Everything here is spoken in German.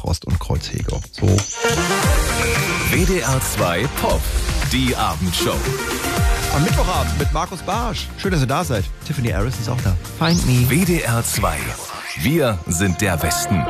Rost und Kreuzhege. So. WDR 2 Pop, die Abendshow. Am Mittwochabend mit Markus Barsch. Schön, dass ihr da seid. Tiffany Harris ist auch da. Find me. WDR 2. Wir sind der Westen.